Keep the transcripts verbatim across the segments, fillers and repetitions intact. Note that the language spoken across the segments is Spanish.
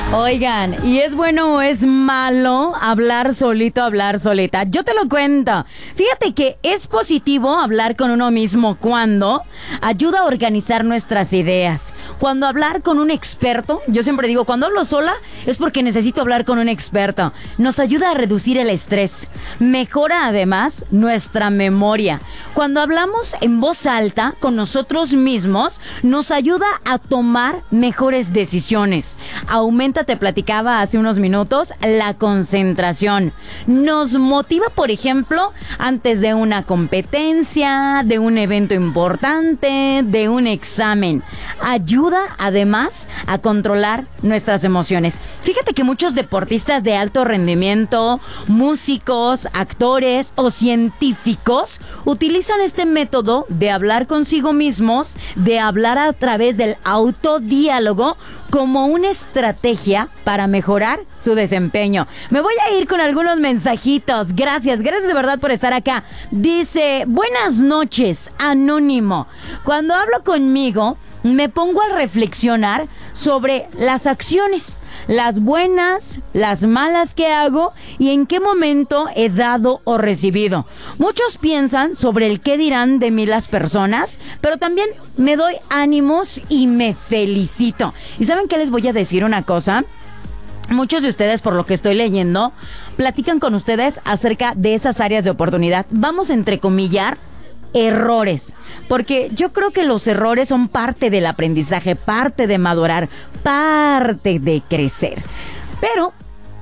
Oigan, ¿y es bueno o es malo hablar solito, hablar solita? Yo te lo cuento. Fíjate que es positivo hablar con uno mismo cuando ayuda a organizar nuestras ideas. Cuando hablar con un experto, yo siempre digo, cuando hablo sola es porque necesito hablar con un experto. Nos ayuda a reducir el estrés. Mejora además nuestra memoria. Cuando hablamos en voz alta con nosotros mismos, nos ayuda a tomar mejores decisiones. Aumenta, te platicaba hace unos minutos, la concentración. Nos motiva, por ejemplo, antes de una competencia, de un evento importante, de un examen. Ayuda además a controlar nuestras emociones. Fíjate que muchos deportistas de alto rendimiento, músicos, actores o científicos utilizan este método de hablar consigo mismos, de hablar a través del autodiálogo como una estrategia para mejorar su desempeño. Me voy a ir con algunos mensajitos. Gracias, gracias de verdad por estar acá. Dice, buenas noches, Anónimo. Cuando hablo conmigo, me pongo a reflexionar sobre las acciones, las buenas, las malas que hago y en qué momento he dado o recibido. Muchos piensan sobre el qué dirán de mí las personas, pero también me doy ánimos y me felicito. ¿Y saben qué? Les voy a decir una cosa. Muchos de ustedes, por lo que estoy leyendo, platican con ustedes acerca de esas áreas de oportunidad. Vamos a entrecomillar errores, porque yo creo que los errores son parte del aprendizaje, parte de madurar, parte de crecer. Pero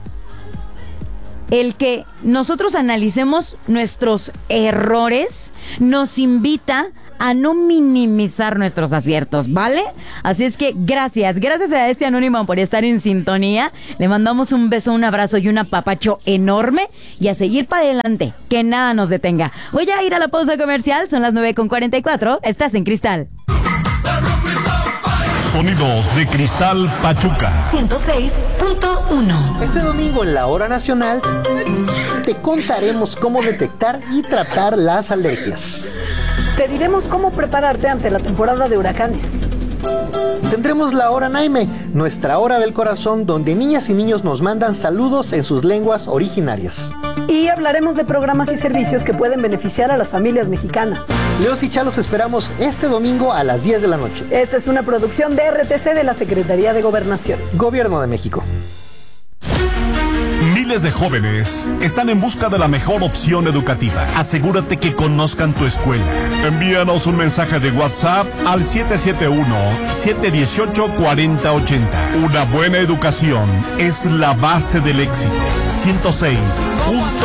el que nosotros analicemos nuestros errores nos invita a no minimizar nuestros aciertos, ¿vale? Así es que gracias, gracias a este Anónimo por estar en sintonía. Le mandamos un beso, un abrazo y un apapacho enorme y a seguir para adelante, que nada nos detenga. Voy a ir a la pausa comercial, son las nueve con cuarenta y cuatro, estás en Cristal. Sonidos de Cristal Pachuca ciento seis punto uno. Este domingo en la Hora Nacional te contaremos cómo detectar y tratar las alergias. Te diremos cómo prepararte ante la temporada de huracanes. Tendremos la Hora Naime, nuestra hora del corazón, donde niñas y niños nos mandan saludos en sus lenguas originarias. Y hablaremos de programas y servicios que pueden beneficiar a las familias mexicanas. Leos y Chalos esperamos este domingo a las diez de la noche. Esta es una producción de R T C de la Secretaría de Gobernación. Gobierno de México. Miles de jóvenes están en busca de la mejor opción educativa. Asegúrate que conozcan tu escuela. Envíanos un mensaje de WhatsApp al siete siete uno, siete uno ocho, cuatro cero ocho cero. Una buena educación es la base del éxito. ciento seis punto